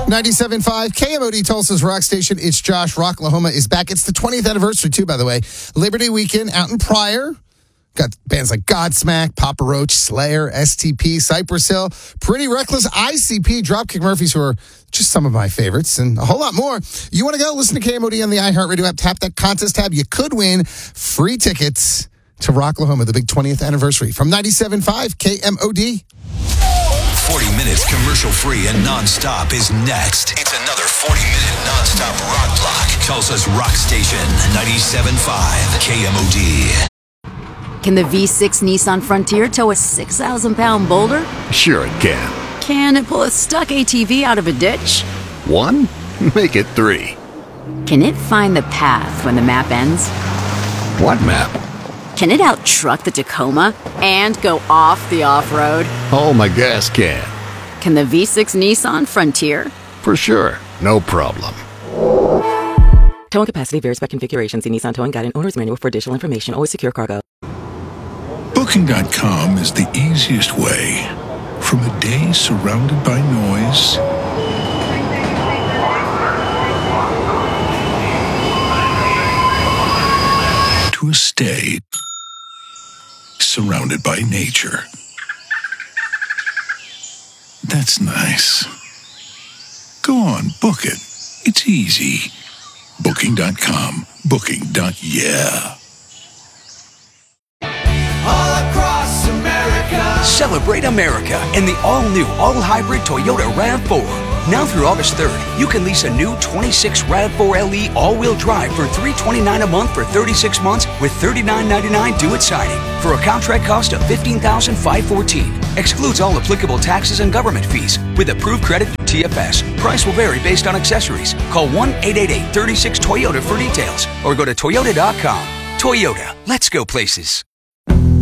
97.5 KMOD Tulsa's Rock Station. It's Josh. Rocklahoma is back. It's the 20th anniversary, too, by the way. Liberty Weekend out in Pryor. Got bands like Godsmack, Papa Roach, Slayer, STP, Cypress Hill, Pretty Reckless, ICP, Dropkick Murphys, who are just some of my favorites, and a whole lot more. You want to go? Listen to KMOD on the iHeartRadio app. Tap that contest tab. You could win free tickets to Rocklahoma, the big 20th anniversary. From 97.5 KMOD. 40 minutes commercial-free and non-stop is next. It's another 40-minute non-stop rock block. Tulsa's Rock Station, 97.5 KMOD. Can the V6 Nissan Frontier tow a 6,000-pound boulder? Sure it can. Can it pull a stuck ATV out of a ditch? 1? Make it 3. Can it find the path when the map ends? What map? Can it out-truck the Tacoma and go off the off-road? Oh, my gas can. Can the V6 Nissan Frontier? For sure. No problem. Towing capacity varies by configuration. See Nissan Towing Guide and Owner's Manual for additional information. Always secure cargo. Booking.com is the easiest way. From a day surrounded by noise to a stay surrounded by nature. That's nice. Go on, book it. It's easy. Booking.com. Booking.yeah. All across America. Celebrate America in the all-new, all-hybrid Toyota RAV4. Now through August 3rd, you can lease a new 26 RAV4 LE all-wheel drive for $329 a month for 36 months with $39.99 due at signing for a contract cost of $15,514. Excludes all applicable taxes and government fees with approved credit through TFS. Price will vary based on accessories. Call 1-888-36-TOYOTA for details or go to Toyota.com. Toyota, let's go places.